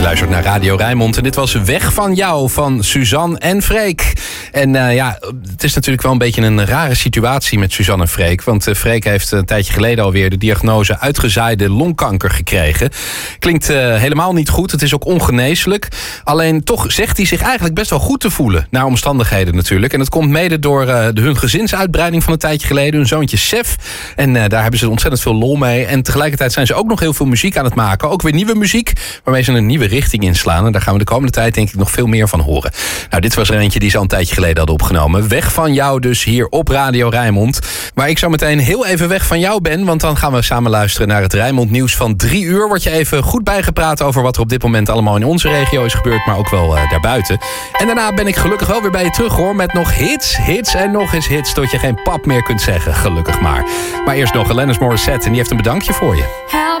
luistert naar Radio Rijnmond en dit was Weg van jou van Suzanne en Freek. En het is natuurlijk wel een beetje een rare situatie met Suzanne en Freek. Want Freek heeft een tijdje geleden alweer de diagnose uitgezaaide longkanker gekregen. Klinkt helemaal niet goed, het is ook ongeneeslijk. Alleen toch zegt hij zich eigenlijk best wel goed te voelen. Naar omstandigheden natuurlijk. En dat komt mede door hun gezinsuitbreiding van een tijdje geleden. Hun zoontje Sef. En daar hebben ze ontzettend veel lol mee. En tegelijkertijd zijn ze ook nog heel veel muziek aan het maken. Ook weer nieuwe muziek, waarmee ze een nieuwe richting inslaan. En daar gaan we de komende tijd denk ik nog veel meer van horen. Nou, dit was er eentje die ze al een tijdje geleden hadden opgenomen. Weg van jou dus hier op Radio Rijnmond. Waar ik zo meteen heel even weg van jou ben. Want dan gaan we samen luisteren naar het Rijnmond nieuws van 3 uur. Word je even goed bijgepraat over wat er op dit moment allemaal in onze regio is gebeurd. Maar ook wel daarbuiten. En daarna ben ik gelukkig wel weer bij je terug hoor. Met nog hits en nog eens hits. Tot je geen pap meer kunt zeggen. Gelukkig maar. Maar eerst nog Alanis Morissette. En die heeft een bedankje voor je.